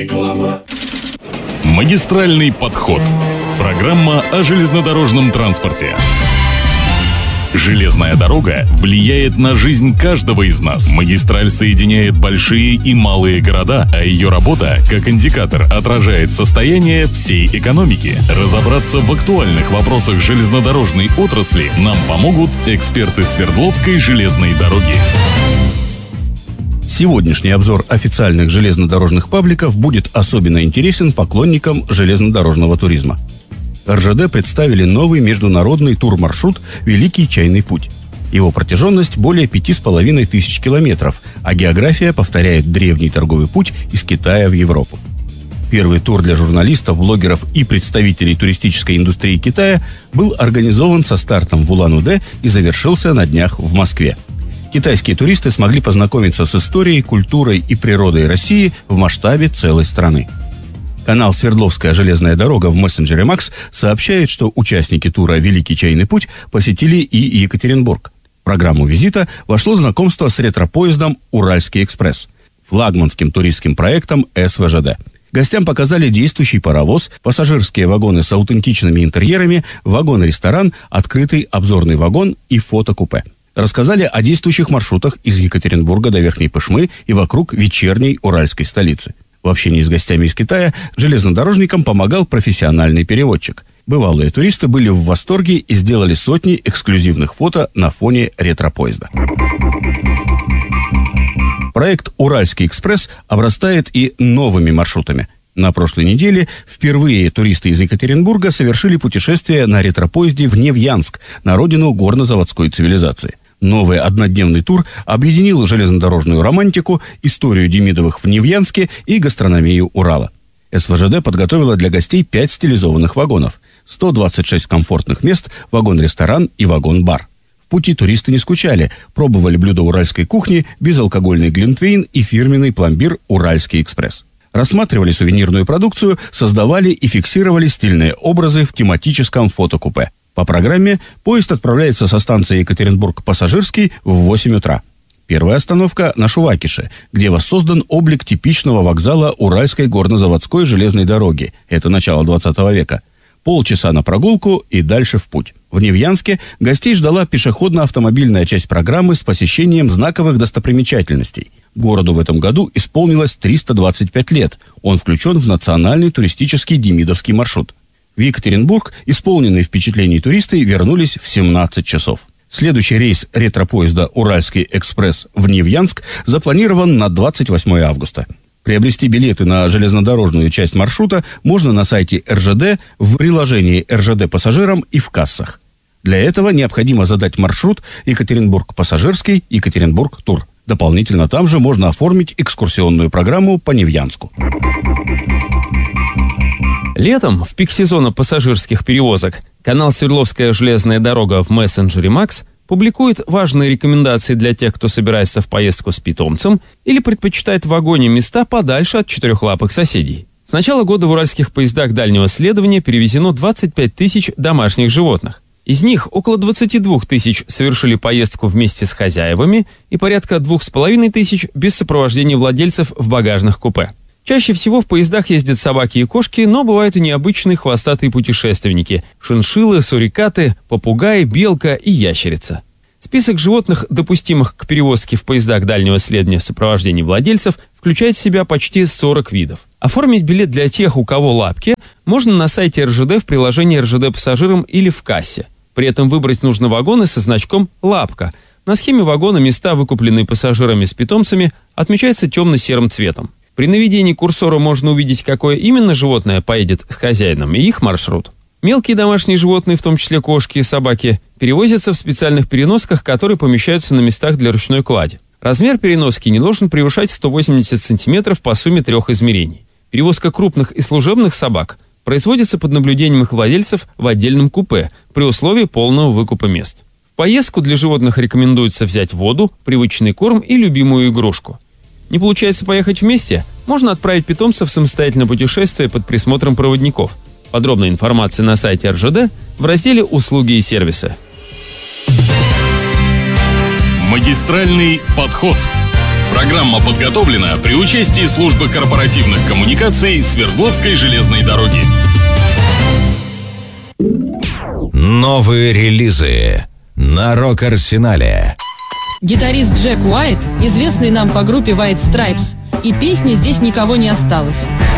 Реклама. Магистральный подход. Программа о железнодорожном транспорте. Железная дорога влияет на жизнь каждого из нас. Магистраль соединяет большие и малые города, а ее работа, как индикатор, отражает состояние всей экономики. Разобраться в актуальных вопросах железнодорожной отрасли нам помогут эксперты Свердловской железной дороги. Сегодняшний обзор официальных железнодорожных пабликов будет особенно интересен поклонникам железнодорожного туризма. РЖД представили новый международный турмаршрут «Великий чайный путь». Его протяженность более 5500 километров, а география повторяет древний торговый путь из Китая в Европу. Первый тур для журналистов, блогеров и представителей туристической индустрии Китая был организован со стартом в Улан-Удэ и завершился на днях в Москве. Китайские туристы смогли познакомиться с историей, культурой и природой России в масштабе целой страны. Канал «Свердловская железная дорога» в мессенджере Макс сообщает, что участники тура «Великий чайный путь» посетили и Екатеринбург. В программу визита вошло знакомство с ретро-поездом «Уральский экспресс», флагманским туристским проектом СВЖД. Гостям показали действующий паровоз, пассажирские вагоны с аутентичными интерьерами, вагон-ресторан, открытый обзорный вагон и фотокупе. Рассказали о действующих маршрутах из Екатеринбурга до Верхней Пышмы и вокруг вечерней уральской столицы. В общении с гостями из Китая железнодорожникам помогал профессиональный переводчик. Бывалые туристы были в восторге и сделали сотни эксклюзивных фото на фоне ретро-поезда. Проект «Уральский экспресс» обрастает и новыми маршрутами. На прошлой неделе впервые туристы из Екатеринбурга совершили путешествие на ретро-поезде в Невьянск, на родину горнозаводской цивилизации. Новый однодневный тур объединил железнодорожную романтику, историю Демидовых в Невьянске и гастрономию Урала. СВЖД подготовила для гостей 5 стилизованных вагонов, 126 комфортных мест, вагон-ресторан и вагон-бар. В пути туристы не скучали, пробовали блюда уральской кухни, безалкогольный глинтвейн и фирменный пломбир «Уральский экспресс». Рассматривали сувенирную продукцию, создавали и фиксировали стильные образы в тематическом фотокупе. По программе поезд отправляется со станции Екатеринбург-Пассажирский в 8 утра. Первая остановка на Шувакише, где воссоздан облик типичного вокзала Уральской горнозаводской железной дороги. Это начало 20 века. Полчаса на прогулку и дальше в путь. В Невьянске гостей ждала пешеходно-автомобильная часть программы с посещением знаковых достопримечательностей. Городу в этом году исполнилось 325 лет. Он включен в национальный туристический демидовский маршрут. В Екатеринбург исполненные впечатлений туристы вернулись в 17 часов. Следующий рейс ретро-поезда «Уральский экспресс» в Невьянск запланирован на 28 августа. Приобрести билеты на железнодорожную часть маршрута можно на сайте РЖД, в приложении РЖД пассажирам и в кассах. Для этого необходимо задать маршрут Екатеринбург-Пассажирский, Екатеринбург-Тур. Дополнительно там же можно оформить экскурсионную программу по Невьянску. Летом, в пик сезона пассажирских перевозок, канал «Свердловская железная дорога» в мессенджере Макс публикует важные рекомендации для тех, кто собирается в поездку с питомцем или предпочитает в вагоне места подальше от четырехлапых соседей. С начала года в уральских поездах дальнего следования перевезено 25 тысяч домашних животных. Из них около 22 тысяч совершили поездку вместе с хозяевами и порядка 2,5 тысяч без сопровождения владельцев в багажных купе. Чаще всего в поездах ездят собаки и кошки, но бывают и необычные хвостатые путешественники – шиншиллы, сурикаты, попугаи, белка и ящерица. Список животных, допустимых к перевозке в поездах дальнего следования в сопровождении владельцев, включает в себя почти 40 видов. Оформить билет для тех, у кого лапки, можно на сайте РЖД в приложении РЖД пассажирам или в кассе. При этом выбрать нужно вагоны со значком «Лапка». На схеме вагона места, выкупленные пассажирами с питомцами, отмечаются темно-серым цветом. При наведении курсора можно увидеть, какое именно животное поедет с хозяином и их маршрут. Мелкие домашние животные, в том числе кошки и собаки, перевозятся в специальных переносках, которые помещаются на местах для ручной клади. Размер переноски не должен превышать 180 см по сумме 3 измерений. Перевозка крупных и служебных собак производится под наблюдением их владельцев в отдельном купе при условии полного выкупа мест. В поездку для животных рекомендуется взять воду, привычный корм и любимую игрушку. Не получается поехать вместе? Можно отправить питомца в самостоятельное путешествие под присмотром проводников. Подробная информация на сайте РЖД в разделе «Услуги и сервисы». Магистральный подход. Программа подготовлена при участии службы корпоративных коммуникаций Свердловской железной дороги. Новые релизы на Рок-Арсенале. Гитарист Джек Уайт, известный нам по группе White Stripes, и песни «Здесь никого не осталось».